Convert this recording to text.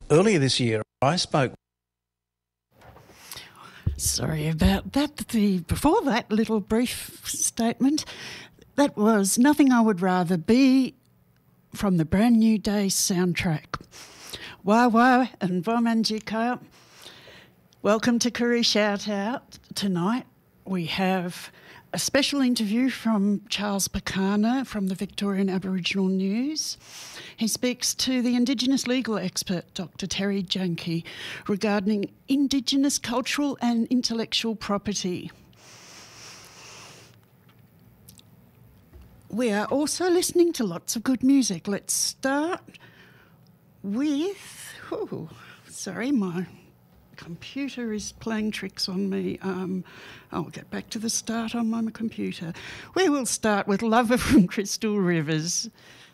Earlier this year, I spoke... Sorry about that. Before that little brief statement, that was Nothing I Would Rather Be from the Brand New Day soundtrack. Wah wah and Vomanjika. Welcome to Koori Shout Out. Tonight we have a special interview from Charles Pakana from the Victorian Aboriginal News. He speaks to the Indigenous legal expert, Dr. Terry Janke, regarding Indigenous cultural and intellectual property. We are also listening to lots of good music. Let's start with... sorry, my computer is playing tricks on me. I'll get back to the start on my computer. We will start with Lover from Crystal Rivers.